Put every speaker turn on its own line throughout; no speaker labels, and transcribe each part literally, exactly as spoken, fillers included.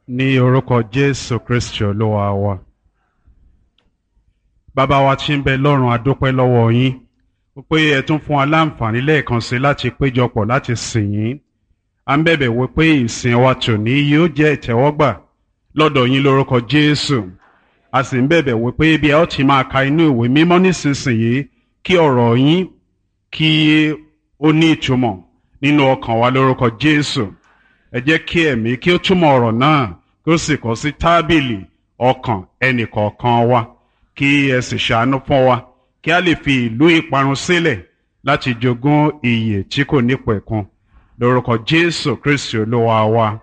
Ní orúkọ Jésù Kristi Olúwa wa. Bàbá wa tí ń bẹ lọ́run, a dúpẹ́ lọ́wọ́ yín wípé ẹ tún fún wa láǹfààní lẹ́ẹ̀kan sí láti péjọpọ̀ láti sìn yín. À ń bẹ̀bẹ̀ wípé ìsìn wa tòní yóò jẹ́ ìtẹ́wọ́gbà lọ́dọ̀ yín lórúkọ Jésù. A sì ń bẹ̀bẹ̀ wípé bí ẹ ó ti máa ka inú ìwé mímọ́ nísinsìnyí kí ọ̀rọ̀ yín kí ó ní ìtumọ̀ nínú ọkàn wa lórúkọ Jésù. Ẹ jẹ́ kí ẹ̀mí kí ó túmọ̀ ọ̀rọ̀ náà kí ó sì kọ sí tábìlì ọkàn ẹnìkọ̀ọ̀kan wa, kí ẹ sì ṣàánú fún wa kí a lè fi ìlú ìparun sílẹ̀ láti jogún ìyè tí kò nípẹ̀kun lórúkọ Jésù Kristi Olúwa wa.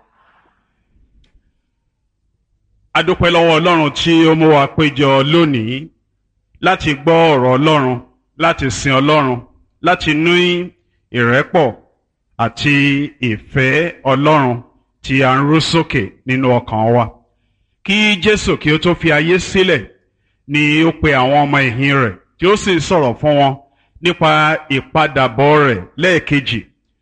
A dúpẹ́ lọ́wọ́ Ọlọ́run tí ó mú wa péjọ lónìí láti gbọ́ ọ̀rọ̀ Ọlọ́run, láti sin Ọlọ́run, láti ní ìrẹ́pọ̀ àti ìfẹ́ Ọlọ́run tí a ń rú sókè nínú ọkàn wa. Kí Jésù kí ó tó fi ayé sílẹ̀ ni ó pe àwọn ọmọ ẹ̀yìn rẹ̀ tí ó sì sọ̀rọ̀ fún wọn nípa ìpadàbọ̀ rẹ̀ lẹ́ẹ̀kejì.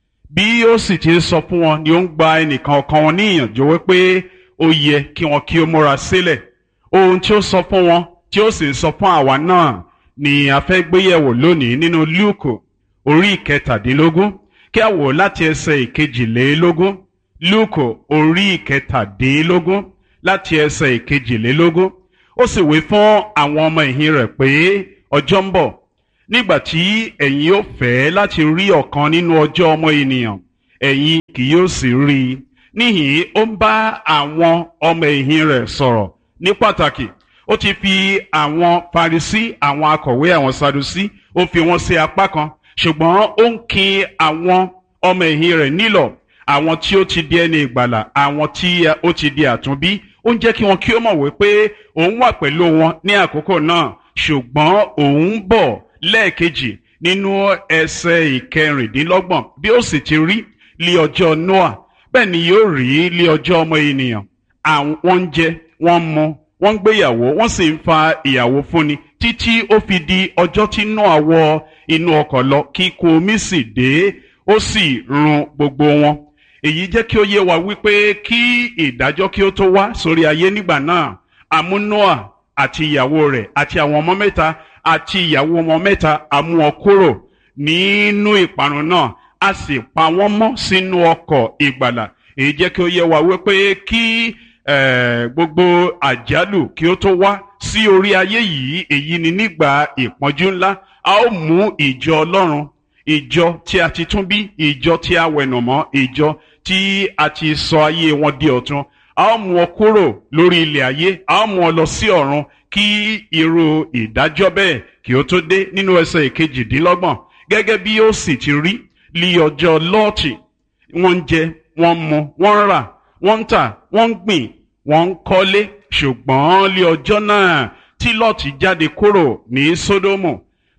Bí ó sì ti sọ fún wọn ni ó ń gba ẹnìkan ọ̀kan wọn ní ìyànjú wípé ó yẹ kí wọn kí ó múra sílẹ̀. Ohun tí ó sọ fún wọn tí ó sì sọ fún àwa náà ni a fẹ́ gbéyẹ̀wò lónìí nínú Lúùkù orí ìkẹtàdínlógún. Kí a wò láti ẹsẹ̀ ìkejìlélógún. Lúùkù orí ìkẹtàdínlógún láti ẹsẹ̀ ìkejìlélógún. Ó sì wí fún àwọn ọmọ ẹ̀yìn rẹ̀ pé ọjọ́ ń bọ̀ nígbà tí ẹ̀yin ó fẹ́ láti rí ọ̀kan nínú ọjọ́ ọmọ ènìyàn, ẹ̀yin kì yóò sì rí i. Níhìn-ín ó ń bá àwọn ọmọ ẹ̀yìn rẹ̀ sọ̀rọ̀ ní pàtàkì. Ó ti fi àwọn Farisí, àwọn akọ̀wé, àwọn Sadusí, ó fi wọ́n sí apá kan. Ṣùgbọ́n ó ń kin àwọn ọmọ ẹ̀yìn rẹ̀ nílọ̀, àwọn tí ó ti di ẹni ìgbàlà, àwọn tí ó ti di àtúnbí. Ó ń jẹ́ kí wọn kí ó mọ̀ wípé òun wà pẹ̀lú wọn ní àkókò náà, ṣùgbọ́n òun ń bọ̀ lẹ́ẹ̀kejì nínú ẹsẹ̀ ìkẹrìndínlọ́gbọ̀n. Bí ó sì ti rí lí ọjọ́ Nóà, bẹ́ẹ̀ ni yóò rí lí ọjọ́ ọmọ ènìyàn. Àwọn ń jẹ, wọ́n ń mu, wọ́n ń gbéyàwó, wọ́n sì ń fa ìyàwó fúnni títí ó fi di ọjọ́ tí Nóà wọ inú ọkọ̀ lọ, kí ikún omi sì dé, ó sì run gbogbo wọn. Èyí jẹ́ kí ó yé wa wípé kí ìdájọ́ kí ó tó wá sórí ayé nígbà náà, a mú Nóà àti ìyàwó rẹ̀ àti àwọn ọmọ mẹ́ta àti ìyàwó ọmọ mẹ́ta, a mú wọn kúrò nínú ìparun náà, a sì pa wọ́n mọ́ sínú ọkọ̀ ìgbàlà. Èyí jẹ́ kí ó yé wa wípé kí eh, gbogbo àjálù kí ó tó wá sí orí ayé yìí, èyí ni nígbà ìpọ́njú ńlá, a ó mú ìjọ Ọlọ́run, ìjọ tí a ti tún bí, ìjọ tí a wẹ̀nàmọ́, ìjọ tí a ti sọ ayé wọn di ọ̀tun. A ó mú wọn kúrò lórí ilẹ̀ ayé, a ó mú wọn lọ sí ọ̀run kí irú ìdájọ́ bẹ́ẹ̀ kí ó tó dé. Nínú ẹsẹ̀ ìkejìdínlọ́gbọ̀n, gẹ́gẹ́ bí ó sì ti rí lí ọjọ́ Lọ́ọ̀tì, wọ́n ń jẹ, wọ́n ń mu, wọ́n ń rà, wọ́n ń tà, wọ́n ń gbìn, wọ́n ń kọ́lé. Ṣùgbọ́n lí ọjọ́ náà tí Lọ́ọ̀tì jáde kúrò ní Sódómù,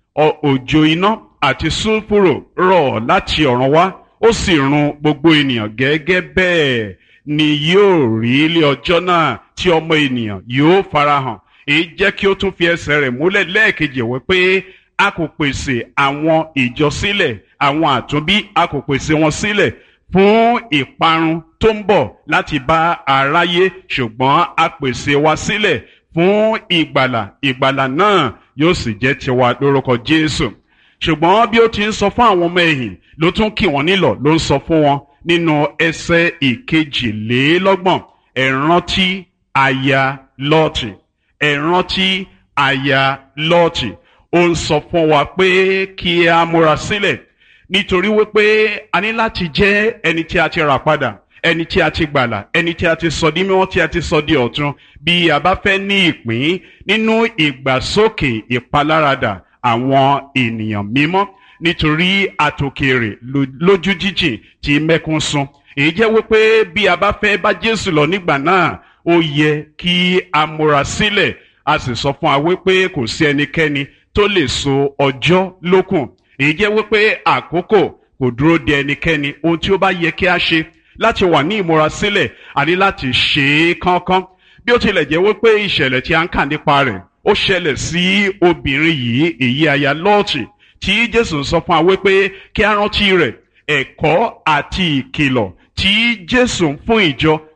òjò iná àti sulfuro rọ̀ láti ọ̀run wá, ó sì run gbogbo ènìyàn. Gẹ́gẹ́ bẹ́ẹ̀ ni yóò rí lé ọjọ́ náà tí ọmọ ènìyàn yóò farahàn. Èyí jẹ́ kí ó tún fi ẹsẹ̀ rẹ̀ múlẹ̀ lẹ́ẹ̀kejì wípé a kò pèsè àwọn ìjọ sílẹ̀, àwọn àtúnbí a kò pèsè wọn sílẹ̀ fún ìparun tó ń bọ̀ láti bá aráyé, ṣùgbọ́n a pèsè wa sílẹ̀ fún ìgbàlà. Ìgbàlà náà yóò sì jẹ́ tiwa lórúkọ Jésù. Ṣùgbọ́n bí ó ti ń sọ fún àwọn ọmọ ẹ̀yìn, ló tún kì wọ́n nílọ̀, ló ń sọ fún wọn nínú ẹsẹ̀ ìkejìlélọ́gbọ̀n. Ẹ rántí aya Lọ́ọ̀tì, ẹ rántí aya Lọ́ọ̀tì. Ó ń sọ fún wa pé kí a múra sílẹ̀, nítorí wípé a ní láti jẹ́ ẹni tí a ti rà padà, ẹni tí a ti gbàlà, ẹni tí a ti sọ di mímọ́, tí a ti sọ di ọ̀tun. Bí a bá fẹ́ ní ìpín nínú ìgbàsókè ìpaláradà àwọn ènìyàn mímọ́, nítorí àtòkèrè lójú jíjìn tí mẹ́kún sun. Èyí jẹ́ wípé bí a bá fẹ́ bá Jésù lọ nígbà náà, ó yẹ kí a múra sílẹ̀. A sì sọ fún wa wípé kò sí ẹnikẹ́ni tó lè so ọjọ́ lókùn. Èyí jẹ́ wípé àkókò kò dúró de ẹnikẹ́ni. Ohun tí ó bá yẹ kí a ṣe láti wà ní ìmúra sílẹ̀, a ní láti ṣe é kánkán. Bí ó tilẹ̀ jẹ́ wípé ìṣẹ̀lẹ̀ tí a ń kà nípa rẹ̀ ó ṣẹlẹ̀ sí obìnrin yìí, èyí aya Lọ́ọ̀tì, tí Jésù sọ fún wa wípé kí a rántí rẹ̀, ẹ̀kọ́ àti ìkìlọ̀ tí Jésù ń fún ìjọ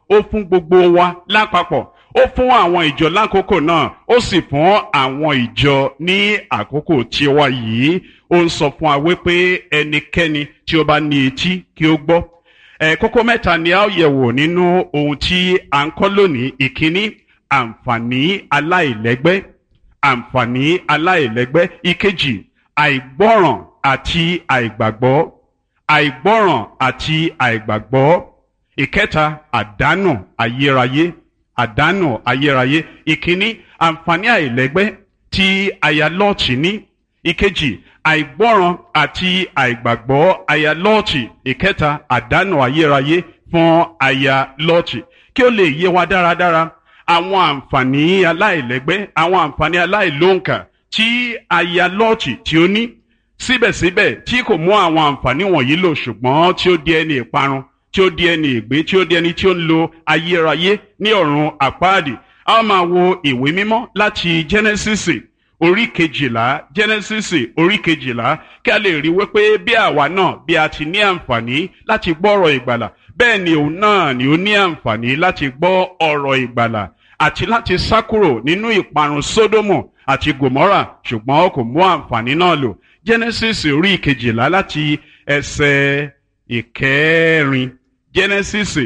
ó fún gbogbo wa lápapọ̀, ó fún àwọn ìjọ lákòókò náà, ó sì fún àwọn ìjọ ní àkókò tiwa yìí. Ó ń sọ fún wa wípé ẹnikẹ́ni tí ó bá ní etí kí ó gbọ́. ẹ kókó mẹ́ta ni a ó yẹ̀wò nínú ohun tí à ń kọ́ lónìí. Ìkíní, àǹfààní aláìlẹ́gbẹ́. àǹfààní aláìlẹ́gbẹ́. Ìkejì, àìgbọ́ràn àti àìgbàgbọ́. àìgbọ́ràn àti àìgbàgbọ́. Ìkẹta, àdánù ayérayé. àdánù ayérayé. Ìkíní, àǹfààní àìlẹ́gbẹ́ tí aya Lọ́ọ̀tì ní. Ìkejì, àìgbọ́ràn àti àìgbàgbọ́ aya Lọ́ọ̀tì. Ìkẹta, àdánù ayérayé fún aya Lọ́ọ̀tì. Kí ó lè yé wa dáradára, àwọn àǹfààní aláìlẹ́gbẹ́, àwọn àǹfààní aláìlóǹkà tí aya Lọ́ọ̀tì tí ó ní, síbẹ̀síbẹ̀ tí kò mú àwọn àǹfààní wọ̀nyí lò, ṣùgbọ́n tí ó di ẹni ìparun, tí ó di ẹni ìgbé, tí ó di ẹni tí ó ń lo ayérayé ní ọ̀run àpáàdì. A máa wo ìwé mímọ́ láti Genesis orí kejìlá, Genesis orí kejìlá, kí a lè rí wípé bí àwa náà bí a ti ní àǹfààní láti gbọ́ ọ̀rọ̀ ìgbàlà, bẹ́ẹ̀ ni òun náà ni ó ní àǹfààní láti gbọ́ ọ̀rọ̀ ìgbàlà àti láti sá kúrò nínú ìparun Sódómù àti Gòmórà, ṣùgbọ́n kò mú àǹfààní náà lò. Genesis orí kejìlá láti ẹsẹ̀ ìkẹrin. Genesis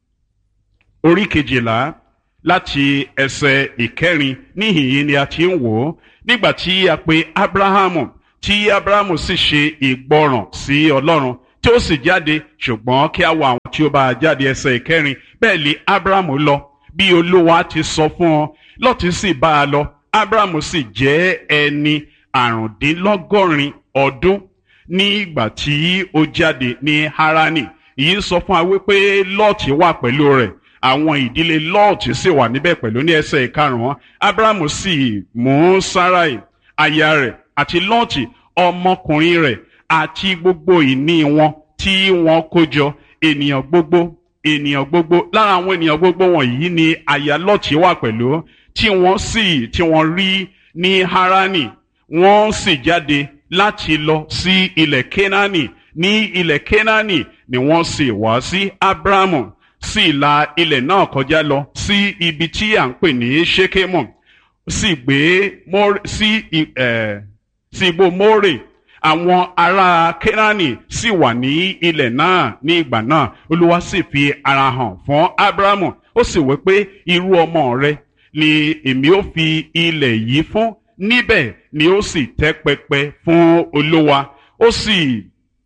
orí kejìlá láti ẹsẹ̀ ìkẹrin. Níhìn-ín ni a ti ń wò ó. Nígbà tí a pe Ábúráhámù, tí Ábúráhámù sì ṣe ìgbọràn sí Ọlọ́run, tí ó sì jáde, ṣùgbọ́n kí a wo àwọn tí ó bá jáde. Ẹsẹ̀ ìkẹrin. Bẹ́ẹ̀ ni Ábúráhámù lọ bí Olúwa ti sọ fún ọ, Lọ́ọ̀tì sì bá a lọ. Ábúráhámù sì jẹ́ ẹni àrùndínlọ́gọ́rin ọdún nígbà tí ó jáde ní Háránì. Èyí ń sọ fún wa wípé Lọ́ọ̀tì wà pẹ̀lú rẹ̀, àwọn ìdílé Lọ́ọ̀tì sì wà níbẹ̀ pẹ̀lú. Ní ẹsẹ̀ ìkarùn-ún, Ábúráhámù sì mú Sáráì aya rẹ̀ àti Lọ́ọ̀tì ọmọkùnrin rẹ̀ àti gbogbo ìní wọn tí wọ́n kó jọ, ènìyàn gbogbo ènìyàn gbogbo lára àwọn ènìyàn gbogbo wọ̀nyí ni aya Lọ́ọ̀tì wà pẹ̀lú, tí wọ́n sì tí wọ́n rí ní Háránì. Wọ́n sì jáde láti lọ sí ilẹ̀ Kénáánì. Ní ilẹ̀ Kénáánì ni wọ́n sì wá sí. Ábúráhámù sì la ilẹ̀ náà kọjá lọ sí ibi tí à ń pè ní Ṣékémù, sì gbé sí sí igbó Mórè. Àwọn ará Kénáánì sì wà ní ilẹ̀ náà ní ìgbà náà. Olúwa sì fi ara hàn fún Ábúráhámù, ó sì wí pé irú ọmọ rẹ ni èmi ó fi ilẹ̀ yìí fún, níbẹ̀ ni ó sì tẹ́ pẹpẹ fún Olúwa. Ó sì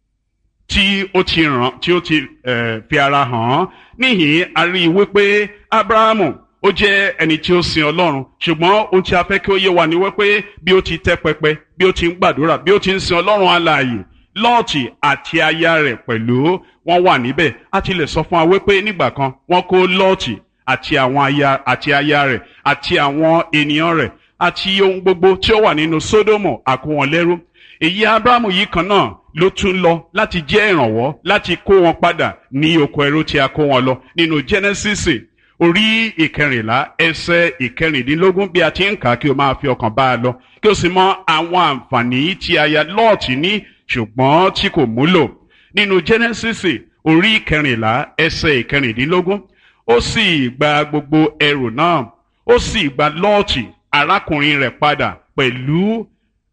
tí ó ti ràn tí ó ti eh, fi ara hàn án. Níhìn a rí i wípé Ábúráhámù ó jẹ́ ẹni tí ó sin Ọlọ́run, ṣùgbọ́n ohun tí a fẹ́ kí ó yé wa ni wípé bí ó ti tẹ́ pẹpẹ, bí ó ti ń gbàdúrà, bí ó ti ń sin Ọlọ́run alààyè, Lọ́ọ̀tì àti aya rẹ̀ pẹ̀lú wọ́n wà níbẹ̀. A ti lè sọ fún wa wípé nígbà kan wọ́n kó Lọ́ọ̀tì àti àwọn aya àti aya rẹ̀ àti àwọn ènìyàn rẹ̀ àti ohun gbogbo tí ó wà nínú Sódómù a kó wọn lẹ́rú. Èyí Ábúráhámù yìí kan náà ló tún lọ láti jẹ́ ìrànwọ́ láti kó wọn padà ní oko ẹrú tí a kó wọn lọ. Nínú Genesis orí ìkẹrìnlá ẹsẹ̀ ìkẹrìndínlógún, bí a ti ń kà á kí o máa fi ọkàn bá a lọ, kí o sì mọ àwọn àǹfààní tí aya Lọ́ọ̀tì ní ṣùgbọ́n tí kò múlò. Nínú Genesis orí ìkẹrìnlá ẹsẹ̀ ìkẹrìndínlógún, ó sì gba gbogbo ẹrù náà, ó sì gba Lọ́ọ̀tì arákùnrin rẹ̀ padà pẹ̀lú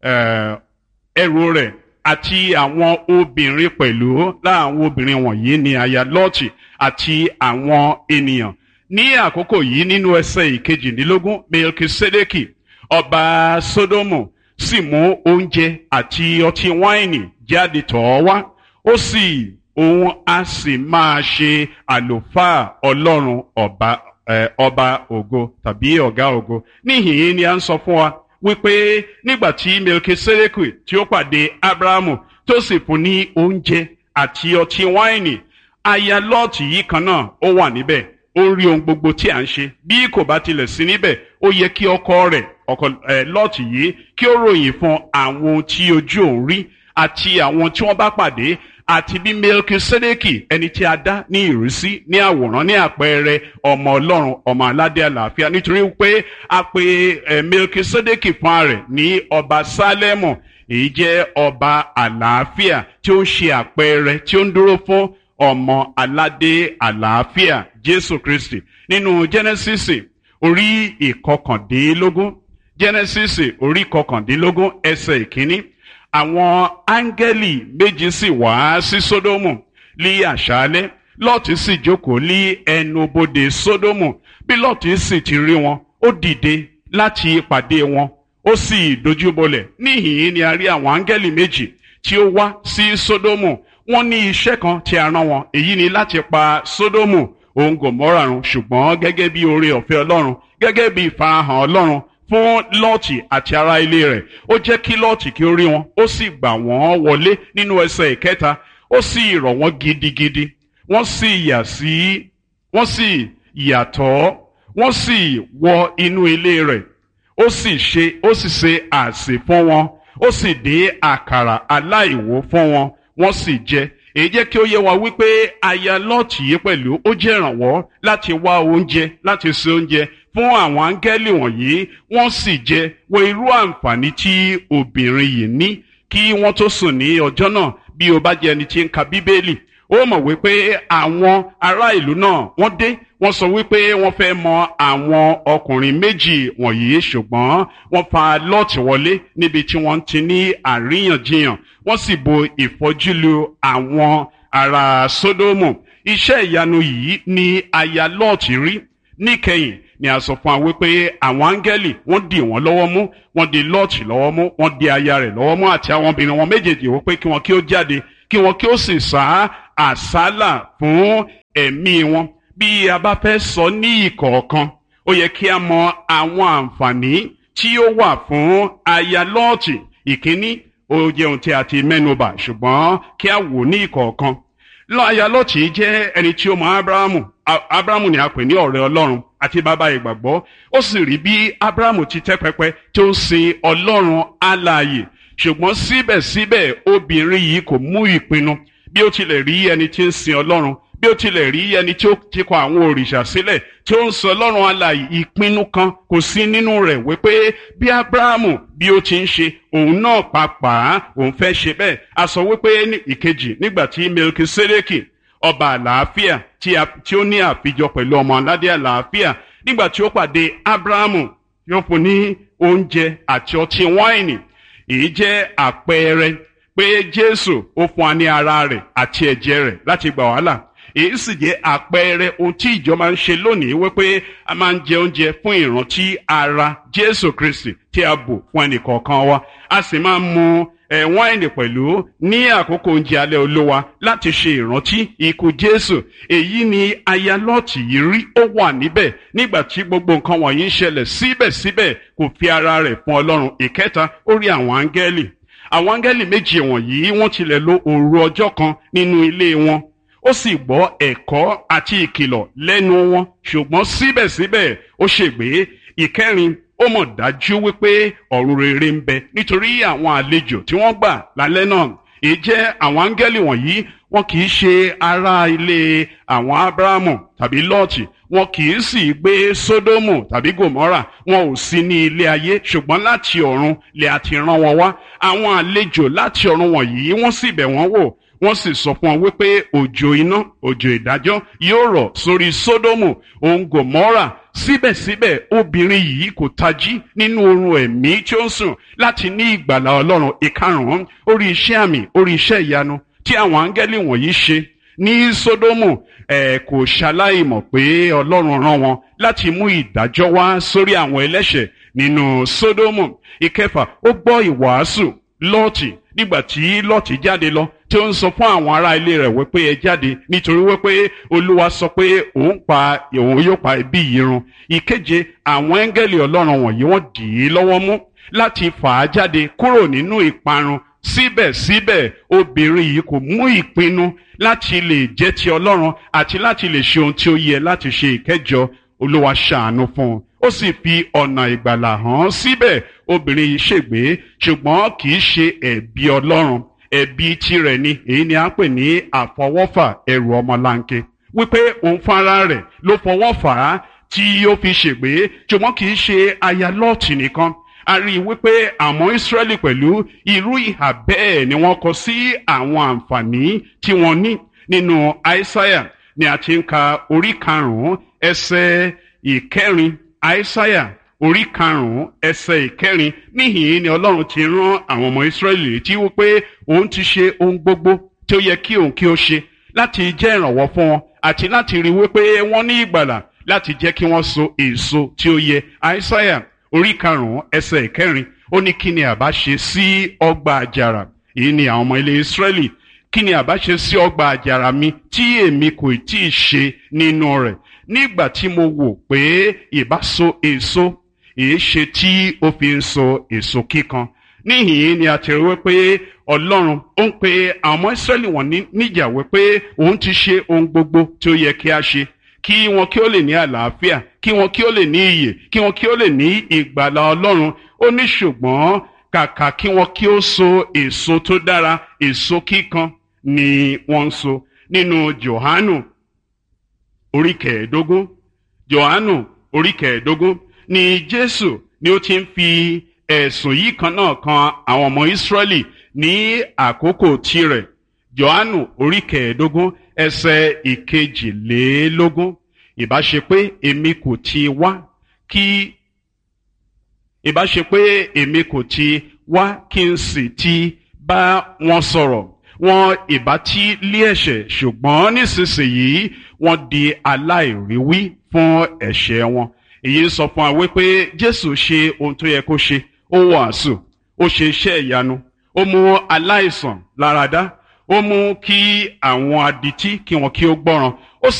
ẹrù rẹ̀ àti àwọn obìnrin pẹ̀lú. Láwọn obìnrin wọ̀nyí ni aya Lọ́ọ̀tì àti àwọn ènìyàn. Ní àkókò yìí nínú ẹsẹ̀ ìkejìdínlógún, Melkisedeki ọba Sódómù sì mú oúnjẹ àti ọtí wáìnì jáde tọ̀ ọ́ wá. Ó sì òun a sì máa ṣe àlùfáà Ọlọ́run ọba eh, ọba ògo tàbí ọ̀gá ògo. Níhìn-ín ni a ń sọ fún wa wípé nígbà tí Melkisedeki tí ó pàdé Ábúráhámù tó sì fún ní oúnjẹ àti ọtí wáìnì, aya Lọ́ọ̀tì yìí kan náà ó wà níbẹ̀. Ó rí ohun gbogbo tí à ń ṣe. Bí kò bá tilẹ̀ sí níbẹ̀, ó yẹ kí ọkọ rẹ̀ ọkọ ẹ̀ Lọ́ọ̀tì yìí kí ó ròyìn fún àwọn ohun tí ojú òun rí àti àwọn tí wọ́n bá pàdé, àti bí Melkisedeki ẹni tí a dá ní ìrísí, ní àwòrán, ní àpẹẹrẹ ọmọ Ọlọ́run, ọmọ aládé àlàáfíà, nítorí pé a pe ẹ̀ Melkisedeki fún rẹ̀ ní ọba Sálẹ́mù. Èyí jẹ́ ọba àlàáfíà tí ó ń ṣe àpẹẹrẹ tí ó ń dúró fún ọmọ aládé àlàáfíà Jésù Kristi. Nínú Genesis orí ìkọkàndínlógún Genesis orí ìkọkàndínlógún ẹsẹ̀ ìkíní, àwọn áńgẹ́lì méjì sì wá sí Sódómù ní àṣálẹ́, Lọ́ọ̀tì sì jókòó ní ẹnubodè Sódómù. Bí Lọ́ọ̀tì sì ti rí wọn, ó dìde láti pàdé wọn, ó sì dojúbolẹ̀. Níhìn-ín ni a rí àwọn áńgẹ́lì méjì tí ó wá sí Sódómù. Wọ́n ní iṣẹ́ kan tí a rán wọn, èyí ni láti pa Sódómù òun Gòmórà run, ṣùgbọ́n gẹ́gẹ́ bí oore ọ̀fẹ́ Ọlọ́run, gẹ́gẹ́ bí ìfarahàn Ọlọ́run fún Lọ́ọ̀tì àti ará ilé rẹ̀, ó jẹ́ kí Lọ́ọ̀tì kí ó rí wọn, ó sì gbà wọ́n wọlé. Nínú ẹsẹ̀ ìkẹta, ó sì rọ̀ wọ́n gidigidi, wọ́n sì yà sí wọ́n sì yàtọ̀, wọ́n sì wọ inú ilé rẹ̀, ó sì ṣe ó sì ṣe àsè fún wọn, ó sì dín àkàrà aláìwú fún wọn, wọ́n sì jẹ. Èyí jẹ́ kí ó yé wa wípé aya Lọ́ọ̀tì yìí pẹ̀lú ó jẹ́ ìrànwọ́ láti wá oúnjẹ, láti ṣe oúnjẹ fún àwọn áńgẹ́lì wọ̀nyí, wọ́n sì jẹ. Wo irú àǹfààní tí obìnrin yìí ní kí wọ́n tó sùn ní ọjọ́ náà. Bí o bá jẹ́ ẹni tí ń ka Bíbélì, ó mọ̀ wípé àwọn ará ìlú náà wọ́n dé, wọ́n sọ wípé wọ́n fẹ́ mọ àwọn ọkùnrin méjì wọ̀nyí, ṣùgbọ́n wọ́n fa Lọ́ọ̀tì wọlé níbi tí wọ́n ti ní àríyànjiyàn, wọ́n sì bo ìfọ́jú lu àwọn ará Sódómù. Iṣẹ́ ìyanu yìí ni aya Lọ́ọ̀tì rí. Níkẹyìn ni a sọ fún wa wípé àwọn áńgẹ́lì wọ́n dì wọ́n lọ́wọ́ mú, wọ́n dì Lọ́ọ̀tì lọ́wọ́ mú, wọ́n dì aya rẹ̀ lọ́wọ́ mú àti àwọn obìnrin wọn méjèèjì wípé kí wọn kí ó jáde, kí wọn kí ó sì sá àsálà fún ẹ̀mí wọn. Bí a bá fẹ́ sọ ní ìkọ̀ọ̀kan, ó yẹ kí a mọ àwọn àǹfààní tí ó wà fún aya Lọ́ọ̀tì. Ìkíní, ó jẹ́ ohun tí a ti mẹ́nubà, ṣùgbọ́n kí a wò ní ìkọ̀ọ̀kan. Aya Lọ́ọ̀tì jẹ́ ẹni tí ó mọ Ábúráhámù. Ábúráhámù ni a pè ní ọ̀rẹ́ Ọlọ́run àti bàbá ìgbàgbọ́. Ó sì rí bí Ábúráhámù ti tẹ́ pẹpẹ tí ó ń sin Ọlọ́run alààyè. Ṣùgbọ́n síbẹ̀síbẹ̀ obìnrin yìí kò mú ìpinnu. Bí ó tilẹ̀ rí ẹni tí ń sin Ọlọ́run, bí ó tilẹ̀ rí ẹni tí ó ti kọ àwọn òrìṣà sílẹ̀ tí ó ń sọ Ọlọ́run alààyè, ìpinnu kan kò sí nínú rẹ̀ wípé bí Ábúráhámù bí ó ti ń ṣe, òun náà pàápàá òun fẹ́ ṣe bẹ́ẹ̀. A sọ wípé ní ìkejì, nígbà tí Melikisedeki ọba àlàáfíà tí ó ní àfijọ pẹ̀lú ọmọ aládé àlàáfíà, nígbà tí ó pàdé Ábúráhámù, yóò fún ní oúnjẹ àti ọtí wáìnì. Èyí jẹ́ àpẹẹrẹ pé Jésù ó fún wa ní ara rẹ̀ àti ẹ̀jẹ̀ rẹ̀ láti gbà wá là. Èyí sì jẹ́ àpẹẹrẹ ohun tí ìjọ máa ń ṣe lónìí, wípé a máa ń jẹ oúnjẹ fún ìrántí ara Jésù Kristi tí a bò fún ẹnìkọ̀ọ̀kan wa. A sì máa ń mu ẹ̀ wáìnì pẹ̀lú ní àkókò oúnjẹ alẹ́ Olúwa láti ṣe ìrántí ikú Jésù. Èyí ni aya Lọ́ọ̀tì yìí rí, ó wà níbẹ̀ nígbà tí gbogbo nǹkan wọ̀nyí ń ṣẹlẹ̀, síbẹ̀síbẹ̀ kò fi ara rẹ̀ fún Ọlọ́run. Ìkẹta, ó rí àwọn áńgẹ́lì. Àwọn áńgẹ́lì méjì wọ̀nyí wọ́n tilẹ̀ lo òru ọjọ́ kan nínú ilé wọn, ó sì gbọ́ ẹ̀kọ́ àti ìkìlọ̀ lẹ́nu wọn, ṣùgbọ́n síbẹ̀síbẹ̀ ó ṣègbé. Ìkẹrin, ó mọ̀ dájú wípé ọ̀run rere ń bẹ nítorí àwọn àlejò tí wọ́n gbà lálẹ́ náà. Èyí jẹ́ àwọn áńgẹ́lì wọ̀nyí, wọn kì í ṣe ará ilé àwọn Ábúráhámù tàbí Lọ́ọ̀tì, wọn kì í sì gbé Sódómù tàbí Gòmórà, wọn ò sí ní ilé ayé, ṣùgbọ́n láti ọ̀run lè àti rán wọn wá. Àwọn àlejò láti ọ̀run wọ̀nyí wọ́n sì bẹ̀ wọ́n wò, wọ́n sì sọ fún wọn wípé òjò iná, òjò ìdájọ́ yóò rọ̀ sórí Sódómù òun Gòmórà. Síbẹ̀síbẹ̀ obìnrin yìí kò tají nínú oorun ẹ̀mí tí ó ń sùn láti ní ìgbàlà Ọlọ́run. Ìkarùn-ún, orí iṣẹ́ àmì, orí iṣẹ́ ìyanu tí àwọn áńgẹ́lì wọ̀nyí ṣe ní Sódómù. ẹ̀ kò ṣaláìmọ̀ pé Ọlọ́run rán wọn láti mú ìdájọ́ wá sórí àwọn ẹlẹ́ṣẹ̀ nínú Sódómù. Ìkẹfà, ó gbọ́ ìwàásù Lọ́ọ̀tì nígbà tí Lọ́ọ̀tì jáde lọ, tí ó ń sọ fún àwọn ará ilé rẹ̀ wípé ẹ jáde nítorí wípé Olúwa sọ pé òun pa òun yóò pa ẹbí yìí run. Ìkeje, àwọn áńgẹ́lì Ọlọ́run wọ̀nyí wọ́n dì í lọ́wọ́ mú láti fà á jáde kúrò nínú ìparun. Síbẹ̀síbẹ̀ obìnrin yìí kò mú ìpinnu láti lè jẹ́ ti Ọlọ́run àti láti lè ṣe ohun tí ó yẹ láti ṣe. Ìkẹjọ, Olúwa ṣàánú fún un, ó sì fi ọ̀nà ìgbàlà hàn. Síbẹ̀ obìnrin yìí ṣègbé, ṣùgbọ́n kì í ṣe ẹ̀bi Ọlọ́run, ẹ̀bi tirẹ̀ ni. Èyí ni a ń pè ní àfọwọ́fà ẹrù ọmọlanke, wípé òun fúnra rẹ̀ ló fọwọ́ fà á tí ó fi ṣègbé. Ṣùgbọ́n kì í ṣe aya Lọ́ọ̀tì nìkan. A rí i wípé àwọn Ísírẹ́lì pẹ̀lú irú ìhà bẹ́ẹ̀ ni wọ́n kọ sí àwọn àǹfààní tí wọ́n ní. nínú Aísáyà ni a ti ń ka orí karùn-ún ẹsẹ̀ ìkẹrin. Aísáyà orí karùn-ún ẹsẹ̀ ìkẹrin. Níhìn-ín ni Ọlọ́run ti rán àwọn ọmọ Ísírẹ́lì létí wípé òun ti ṣe ohun gbogbo tí ó yẹ kí òun kí ó ṣe láti jẹ́ ìrànwọ́ fún wọn àti láti rí wípé wọ́n ní ìgbàlà, láti jẹ́ kí wọ́n so èso tí ó yẹ. Aísáyà orí karùn-ún ẹsẹ̀ ìkẹrin ó ní kí ni àbá ṣe sí ọgbà àjàrà. Èyí ni àwọn ọmọ ilé Ísírẹ́lì. Kí ni àbá ṣe sí ọgbà àjàrà mi tí èmi kò tí ì ṣe nínú rẹ̀? Nígbà tí mo wò pé ìbá so èso, èé ṣe tí ó fi ń so èso kíkan. Níhìn-ín ni a ti rí wípé Ọlọ́run ó ń pe àwọn ọmọ Ísírẹ́lì wọ̀nyí níjà wípé òun ti ṣe ohun gbogbo tí ó yẹ kí a ṣe, kí wọn kí ó lè ní àlàáfíà, kí wọn kí ó lè ní ìyè, kí wọn kí ó lè ní ìgbàlà Ọlọ́run. Ó ní ṣùgbọ́n kàkà kí wọn kí ó so èso tó dára, èso kíkan ni wọ́n ń so. Nínú Jòhánù orí kẹẹ̀ẹ́dógún, Jòhánù orí kẹẹ̀ẹ́dógún ni Jésù ni ó ti ń fi ẹ̀sùn yìí kan náà kan àwọn ọmọ Ísírẹ́lì ní àkókò tirẹ̀. Jòhánù orí kẹẹ̀ẹ́dógún ẹsẹ̀ ìkejìlélógún. Ìbá ṣe pé èmi kò ti wá kí ìbá ṣe pé èmi kò ti wá kí n sì ti bá wọn sọ̀rọ̀, wọn ìbá ti lé ẹ̀ṣẹ̀, ṣùgbọ́n nísinsìnyí wọ́n di aláìríwí fún ẹ̀ṣẹ̀ wọn. Èyí ń sọ fún wa wípé Jésù ṣe ohun tó yẹ kó ṣe. Ó wàásù, ó ṣe iṣẹ́ ìyanu, ó mú aláìsàn láradá, ó mú kí àwọn adití kí wọn kí ó gbọ́ràn,